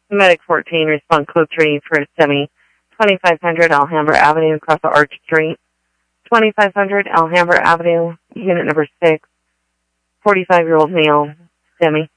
Medic 14, respond code 3 for a STEMI. 2500 Alhambra Avenue, across the Arch Street. 2500 Alhambra Avenue, unit number 6. 45-year-old male, STEMI.